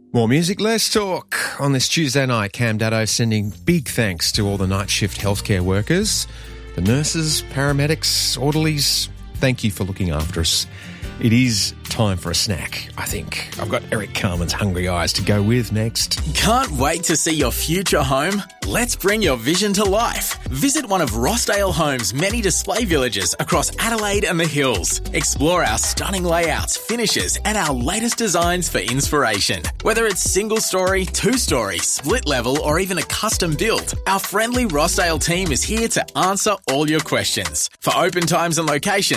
More music, less talk. On this Tuesday night, Cam Daddo sending big thanks to all the night shift healthcare workers, the nurses, paramedics, orderlies. Thank you for looking after us. It is time for a snack, I think. I've got Eric Carmen's Hungry Eyes to go with next. Can't wait to see your future home? Let's bring your vision to life. Visit one of Rossdale Homes' many display villages across Adelaide and the Hills. Explore our stunning layouts, finishes, and our latest designs for inspiration. Whether it's single story, two-story, split level, or even a custom build, our friendly Rossdale team is here to answer all your questions. For open times and locations,